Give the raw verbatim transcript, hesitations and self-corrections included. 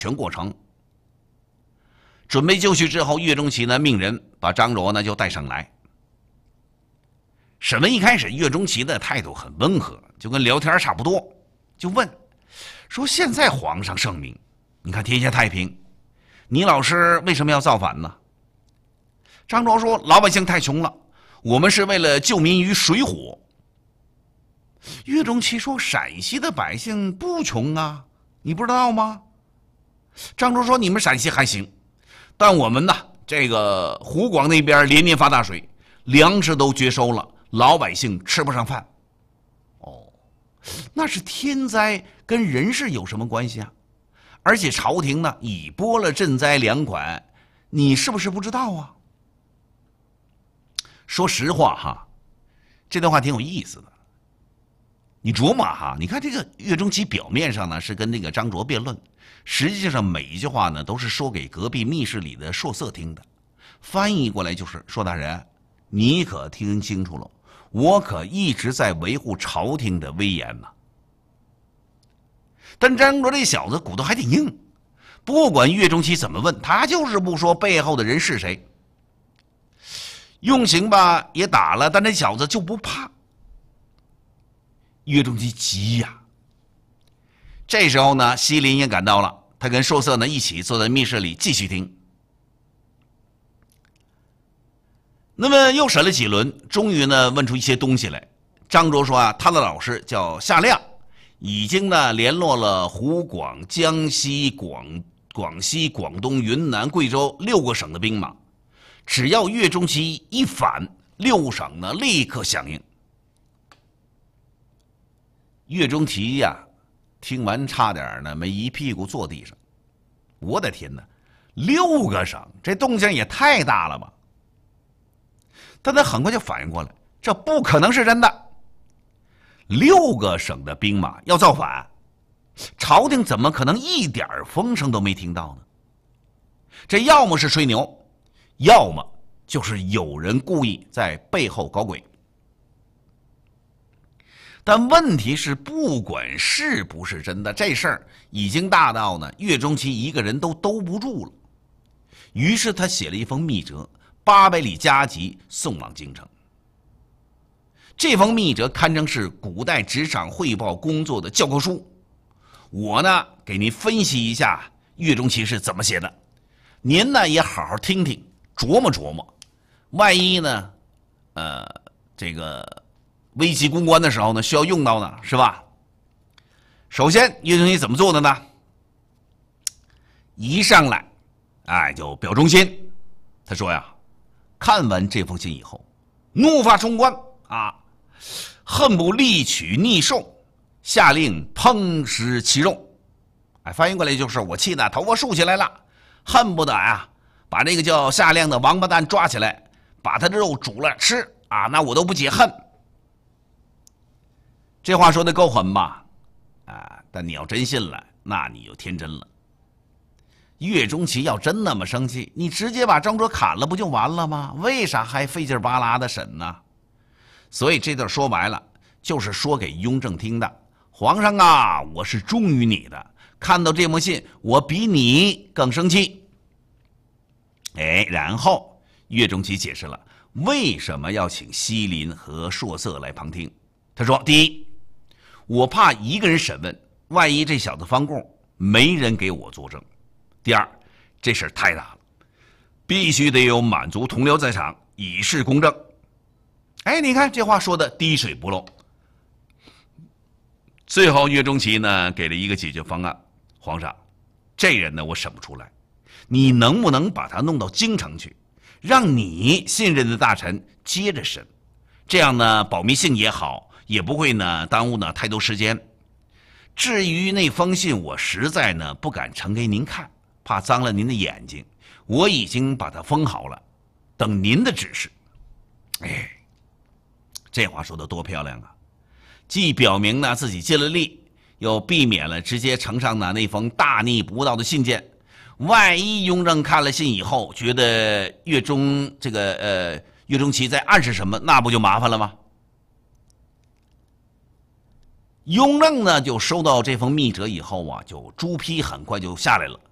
全过程。准备就绪之后，岳钟琪呢命人把张卓呢就带上来。审问一开始，岳钟琪的态度很温和，就跟聊天差不多，就问说：“现在皇上圣明，你看天下太平，你老师为什么要造反呢？”张卓说：“老百姓太穷了，我们是为了救民于水火。”岳钟琪说：“陕西的百姓不穷啊，你不知道吗？”张卓说：“你们陕西还行，但我们呢，这个湖广那边连年发大水，粮食都绝收了，老百姓吃不上饭。”哦，那是天灾，跟人事有什么关系啊？而且朝廷呢已拨了赈灾粮款，你是不是不知道啊？说实话哈，这段话挺有意思的。你琢磨哈，你看这个岳钟琪表面上呢是跟那个张卓辩论，实际上每一句话呢都是说给隔壁密室里的硕色听的。翻译过来就是：硕大人，你可听清楚了，我可一直在维护朝廷的威严呢。但张卓这小子骨头还挺硬，不管岳钟琪怎么问，他就是不说背后的人是谁。用刑吧也打了，但这小子就不怕。岳钟琪急呀、啊。这时候呢，西林也赶到了，他跟硕色呢一起坐在密室里继续听。那么又审了几轮，终于呢问出一些东西来。张卓说啊，他的老师叫夏亮，已经呢联络了湖广、江西、广广西、广东、云南、贵州六个省的兵马，只要岳钟琪一反，六省呢立刻响应。岳钟琪呀，听完差点呢没一屁股坐地上。我的天哪，六个省，这动静也太大了吧！但他很快就反应过来，这不可能是真的。六个省的兵马要造反，朝廷怎么可能一点风声都没听到呢？这要么是吹牛，要么就是有人故意在背后搞鬼。但问题是，不管是不是真的，这事儿已经大到呢岳钟琪一个人都兜不住了。于是他写了一封密折，八百里加急送往京城。这封密折堪称是古代职场汇报工作的教科书。我呢给您分析一下岳钟琪是怎么写的，您呢也好好听听，琢磨琢磨，万一呢，呃，这个危急公关的时候呢需要用到呢，是吧？首先，岳钟琪怎么做的呢？一上来，哎，就表忠心。他说呀，看完这封信以后，怒发冲冠啊，恨不力取逆兽，下令烹食其肉。哎，翻译过来就是我气得头发竖起来了，恨不得啊把这个叫夏亮的王八蛋抓起来，把他的肉煮了吃啊，那我都不解恨。这话说的够狠吧？啊，但你要真信了，那你就天真了。岳钟琪要真那么生气，你直接把张卓砍了不就完了吗？为啥还费劲巴拉的审呢？所以这段说白了，就是说给雍正听的。皇上啊，我是忠于你的，看到这封信，我比你更生气。哎，然后岳钟琪解释了为什么要请西林和硕色来旁听。他说：第一，我怕一个人审问，万一这小子翻供，没人给我作证。第二，这事儿太大了，必须得有满族同僚在场，以示公正。哎，你看这话说的滴水不漏。最后岳钟琪呢给了一个解决方案：皇上，这人呢我审不出来，你能不能把他弄到京城去，让你信任的大臣接着审，这样呢保密性也好，也不会呢耽误呢太多时间。至于那封信，我实在呢不敢呈给您看，怕脏了您的眼睛，我已经把它封好了，等您的指示。哎，这话说的多漂亮啊！既表明呢自己尽了力，又避免了直接呈上呢那封大逆不道的信件。万一雍正看了信以后，觉得岳钟这个呃岳钟琪在暗示什么，那不就麻烦了吗？雍正呢就收到这封密折以后啊，就朱批很快就下来了。